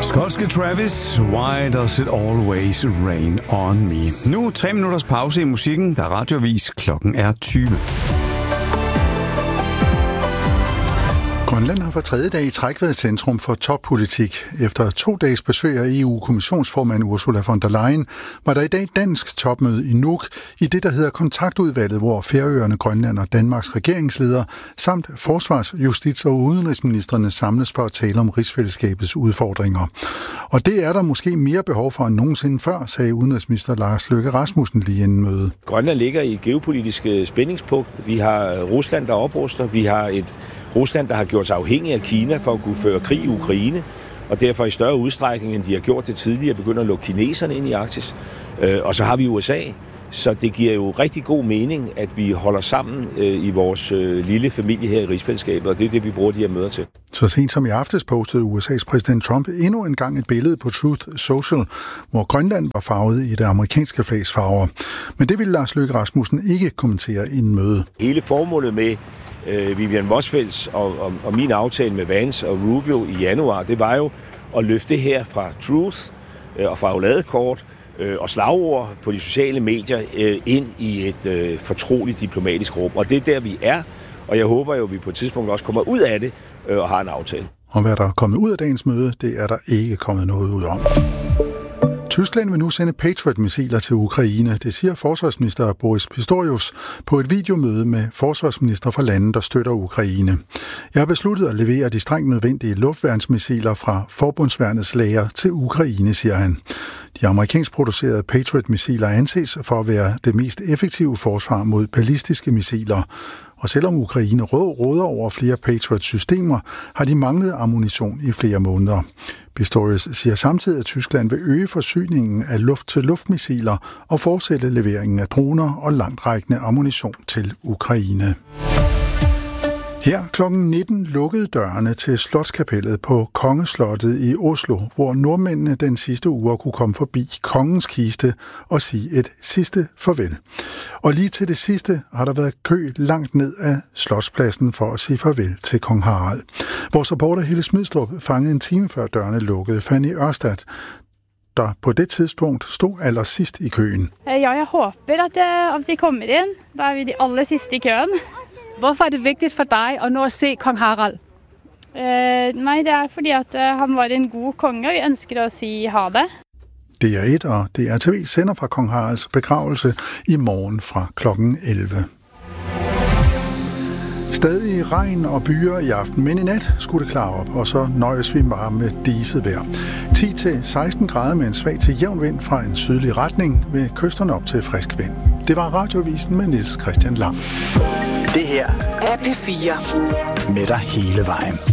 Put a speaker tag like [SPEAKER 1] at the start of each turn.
[SPEAKER 1] Skotske Travis, Why Does It Always Rain On Me? Nu 3 minutters pause i musikken, der er radioavis. Klokken er 20.
[SPEAKER 2] Grønland har for 3. dag i træk været centrum for toppolitik. Efter 2 dages besøg af EU-kommissionsformand Ursula von der Leyen, var der i dag dansk topmøde i Nuuk i det, der hedder Kontaktudvalget, hvor Færøerne, Grønland og Danmarks regeringsledere samt forsvars-, justits- og udenrigsministrene samles for at tale om rigsfællesskabets udfordringer. Og det er der måske mere behov for end nogensinde før, sagde udenrigsminister Lars Løkke Rasmussen lige inden mødet.
[SPEAKER 3] Grønland ligger i et geopolitisk spændingspunkt. Vi har Rusland, der opruster. Vi har et Rusland, der har gjort sig afhængig af Kina for at kunne føre krig i Ukraine, og derfor i større udstrækning, end de har gjort det tidligere, begynder at lukke kineserne ind i Arktis. Og så har vi USA, så det giver jo rigtig god mening, at vi holder sammen i vores lille familie her i rigsfællesskabet, og det er det, vi bruger de her møder til.
[SPEAKER 2] Så sent som i aftes postede USA's præsident Trump endnu en gang et billede på Truth Social, hvor Grønland var farvet i det amerikanske flags farver. Men det ville Lars Løkke Rasmussen ikke kommentere inden mødet.
[SPEAKER 3] Hele formålet med Vivian Motzfeldts og min aftale med Vance og Rubio i januar, det var jo at løfte det her fra Truth og fra farveladekort og slagord på de sociale medier ind i et fortroligt diplomatisk rum. Og det er der, vi er, og jeg håber jo, at vi på et tidspunkt også kommer ud af det og har en aftale.
[SPEAKER 2] Og hvad der er kommet ud af dagens møde, det er der ikke kommet noget ud om. Tyskland vil nu sende Patriot-missiler til Ukraine, det siger forsvarsminister Boris Pistorius på et videomøde med forsvarsminister fra lande, der støtter Ukraine. Jeg har besluttet at levere de strengt nødvendige luftværnsmissiler fra forbundsværnets lager til Ukraine, siger han. De amerikansk producerede Patriot-missiler anses for at være det mest effektive forsvar mod ballistiske missiler. Og selvom Ukraine råder over flere Patriot-systemer, har de manglet ammunition i flere måneder. Pistorius siger samtidig, at Tyskland vil øge forsyningen af luft-til-luft-missiler og fortsætte leveringen af droner og langtrækkende ammunition til Ukraine. Her kl. 19 lukkede dørene til Slotskapellet på Kongeslottet i Oslo, hvor nordmændene den sidste uge kunne komme forbi kongens kiste og sige et sidste farvel. Og lige til det sidste har der været kø langt ned af Slotspladsen for at sige farvel til kong Harald. Vores reporter Helle Smidstrup fangede en time før dørene lukkede Fanny Ørstad, der på det tidspunkt stod allersidst i køen.
[SPEAKER 4] Ja, jeg håber, at vi kommer ind. Der er vi de aller sidste i køen.
[SPEAKER 5] Hvorfor er det vigtigt for dig at nå at se kong Harald?
[SPEAKER 4] Nej, det er fordi at han var en god konge, og vi ønsker at sige ha det.
[SPEAKER 2] DR1 og DR TV sender fra kong Haralds begravelse i morgen fra klokken 11. Stadig regn og byer i aften, men i nat skulle det klare op, og så nøjes vi bare med diset vejr. 10-16 grader med en svag til jævn vind fra en sydlig retning, ved kysterne op til frisk vind. Det var Radioavisen med Niels Christian Lang.
[SPEAKER 6] Det her er P4 med dig hele vejen.